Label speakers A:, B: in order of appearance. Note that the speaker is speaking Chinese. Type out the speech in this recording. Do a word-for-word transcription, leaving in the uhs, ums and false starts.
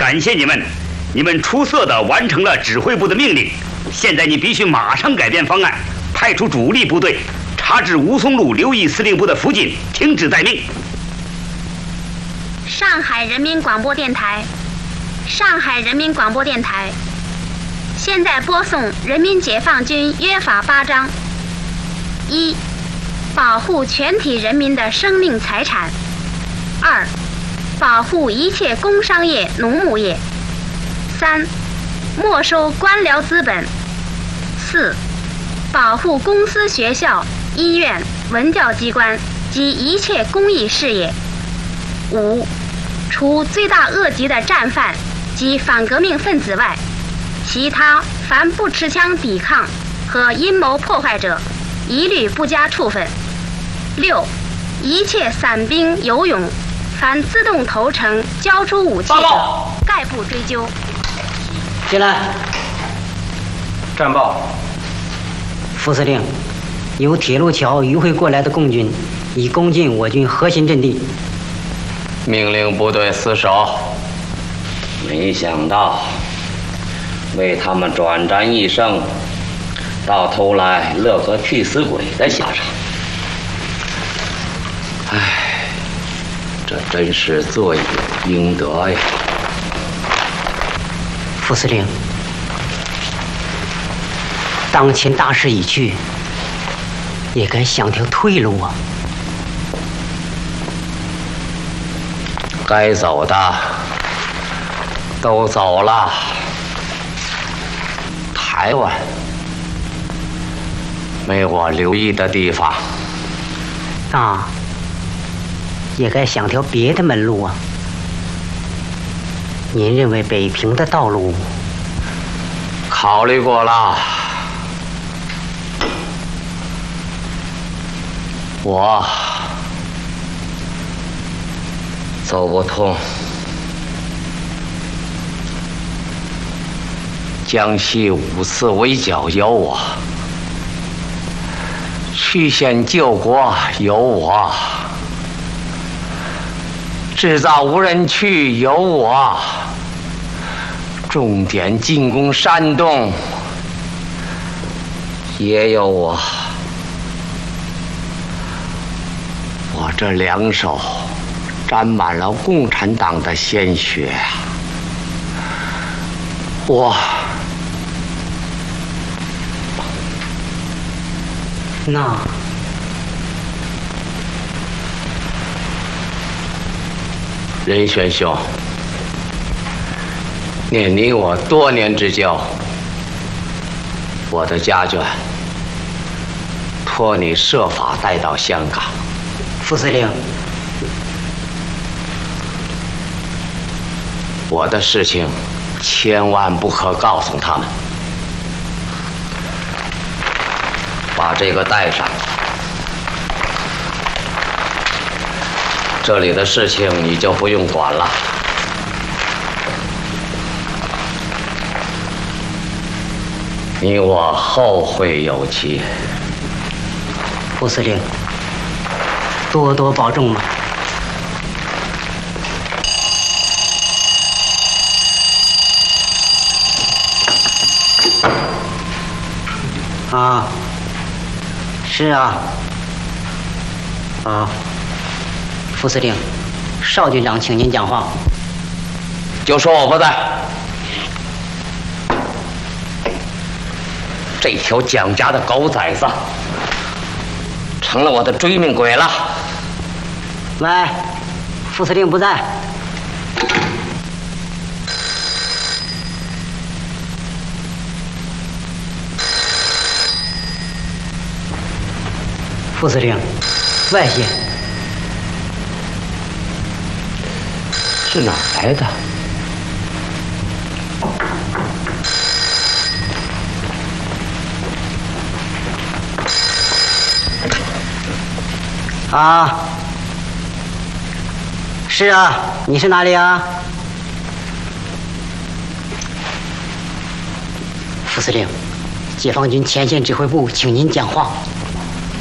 A: 感谢你们，你们出色的完成了指挥部的命令。现在你必须马上改变方案，派出主力部队，查至吴淞路刘毅司令部的附近，停止待命。
B: 上海人民广播电台，上海人民广播电台，现在播送人民解放军约法八章：一、保护全体人民的生命财产；二、保护一切工商业、农牧业；三、没收官僚资本；四、保护公司、学校、医院、文教机关及一切公益事业；五、除罪大恶极的战犯及反革命分子外，其他凡不持枪抵抗和阴谋破坏者，一律不加处分。六、一切散兵游勇，凡自动投诚交出武器者，概不追究。
C: 进来。
D: 战报。
C: 副司令，由铁路桥迂回过来的共军已攻进我军核心阵地。
D: 命令部队死守。
E: 没想到，为他们转战一生，到头来乐个替死鬼的下场。唉，这真是罪有应得呀！
C: 副司令，当前大势已去，也该想条退路啊！
E: 该走的都走了，台湾没我留意的地方，
C: 那也该想条别的门路啊！您认为北平的道路？
E: 考虑过了，我走不通。江西五次围剿有我，曲线救国有我，制造无人区有我，重点进攻山东也有我。我这两手沾满了共产党的鲜血啊！我
C: 那
E: 任玄兄，念你我多年之交，我的家眷托你设法带到香港。
C: 副司令，
E: 我的事情千万不可告诉他们。把这个带上，这里的事情你就不用管了。你我后会有期。
C: 副司令，多多保重嘛。啊，是啊。啊，副司令，邵军长，请您讲话。
E: 就说我不在。这条蒋家的狗崽子成了我的追命鬼了。
C: 喂，副司令不在。副司令，外线
E: 是哪儿来的？
C: 啊，是啊，你是哪里啊？副司令，解放军前线指挥部，请您讲话。